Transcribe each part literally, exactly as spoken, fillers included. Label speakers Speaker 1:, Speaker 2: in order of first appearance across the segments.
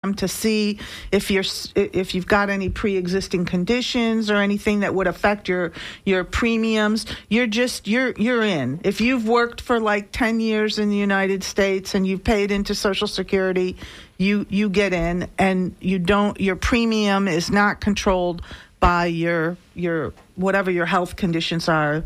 Speaker 1: them to see if you're if you've got any pre-existing conditions or anything that would affect your your premiums. You're just you're you're in. If you've worked for like ten years in the United States and you've paid into Social Security, you you get in, and you don't your premium is not controlled by your your whatever your health conditions are.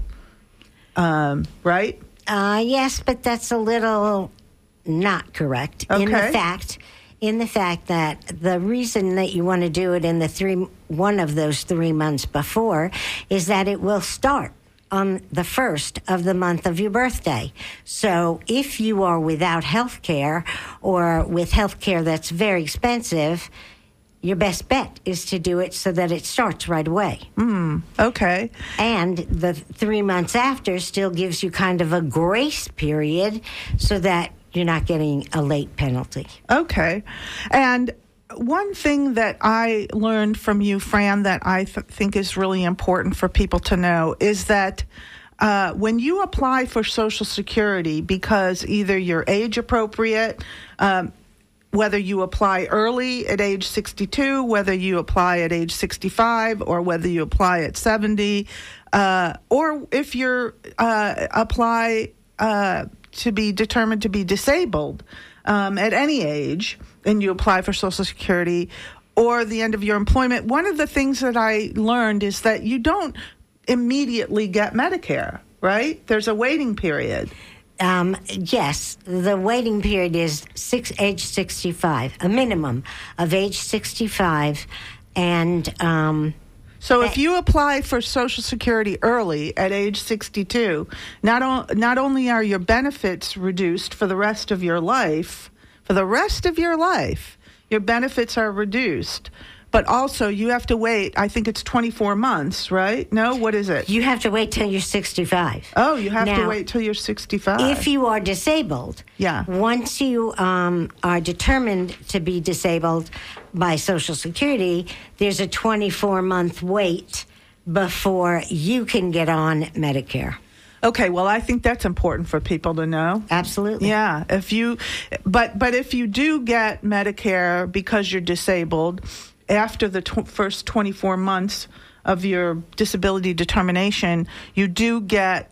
Speaker 1: Um, right?
Speaker 2: Uh, yes, but that's a little not correct.
Speaker 1: Okay.
Speaker 2: In the fact, in the fact that the reason that you want to do it in the three one of those three months before is that it will start on the first of the month of your birthday. So if you are without health care or with health care that's very expensive, your best bet is to do it so that it starts right away.
Speaker 1: Mm, okay.
Speaker 2: And the three months after still gives you kind of a grace period so that you're not getting a late penalty.
Speaker 1: Okay. And one thing that I learned from you, Fran, that I th- think is really important for people to know is that uh, when you apply for Social Security, because either you're age appropriate, um, whether you apply early at age sixty-two, whether you apply at age sixty-five, or whether you apply at seventy, uh, or if you're uh, apply uh, to be determined to be disabled um, at any age, and you apply for Social Security, or the end of your employment, one of the things that I learned is that you don't immediately get Medicare, right? There's a waiting period.
Speaker 2: Um, yes, the waiting period is six, age sixty-five, a minimum of age sixty-five. And um,
Speaker 1: so if you apply for Social Security early at age sixty-two, not, o- not only are your benefits reduced for the rest of your life, for the rest of your life, your benefits are reduced. But also, you have to wait, I think it's twenty-four months, right? No, what is it?
Speaker 2: You have to wait till you're sixty-five.
Speaker 1: Oh, you have
Speaker 2: now,
Speaker 1: to wait till you're sixty-five.
Speaker 2: If you are disabled,
Speaker 1: yeah.
Speaker 2: once you um, are determined to be disabled by Social Security, there's a twenty-four month wait before you can get on Medicare.
Speaker 1: Okay, well, I think that's important for people to know.
Speaker 2: Absolutely.
Speaker 1: Yeah, if you, but but if you do get Medicare because you're disabled, after the tw- first twenty-four months of your disability determination, you do get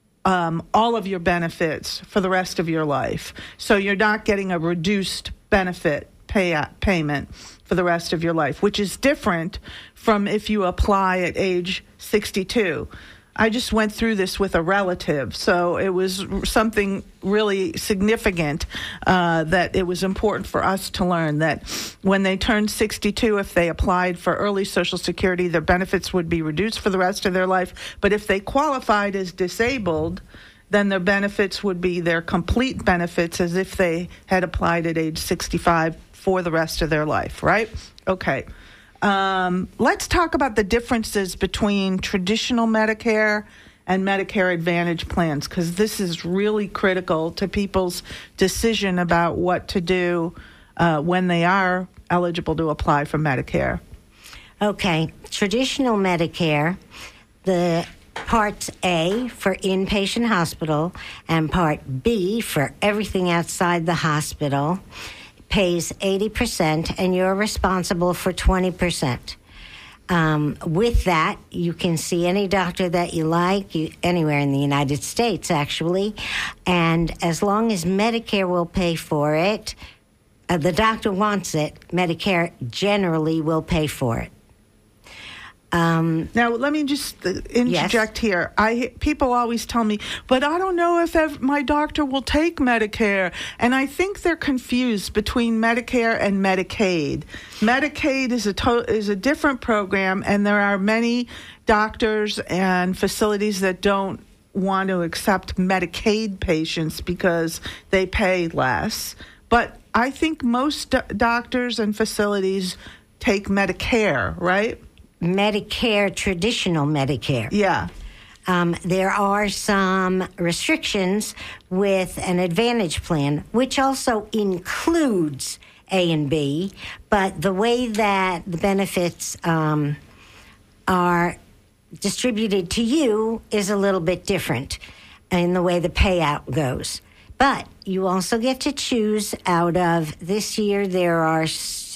Speaker 1: um, all of your benefits for the rest of your life. So you're not getting a reduced benefit pay- payment for the rest of your life, which is different from if you apply at age sixty-two. I just went through this with a relative, so it was something really significant uh, that it was important for us to learn that when they turned sixty-two, if they applied for early Social Security, their benefits would be reduced for the rest of their life. But if they qualified as disabled, then their benefits would be their complete benefits as if they had applied at age sixty-five for the rest of their life, right? Okay. Um, let's talk about the differences between traditional Medicare and Medicare Advantage plans, because this is really critical to people's decision about what to do uh, when they are eligible to apply for Medicare.
Speaker 2: Okay. Traditional Medicare, the Part A for inpatient hospital and Part B for everything outside the hospital pays eighty percent, and you're responsible for twenty percent. Um, with that, you can see any doctor that you like, you, anywhere in the United States, actually. And as long as Medicare will pay for it, uh, the doctor wants it, Medicare generally will pay for it. Um,
Speaker 1: now, let me just interject yes. here. I people always tell me, but I don't know if ever, my doctor will take Medicare. And I think they're confused between Medicare and Medicaid. Medicaid is a to, is a different program, and there are many doctors and facilities that don't want to accept Medicaid patients because they pay less. But I think most do- doctors and facilities take Medicare, right?
Speaker 2: Medicare, traditional Medicare.
Speaker 1: Yeah.
Speaker 2: Um, there are some restrictions with an Advantage plan, which also includes A and B, but the way that the benefits um, are distributed to you is a little bit different in the way the payout goes. But you also get to choose out of, this year there are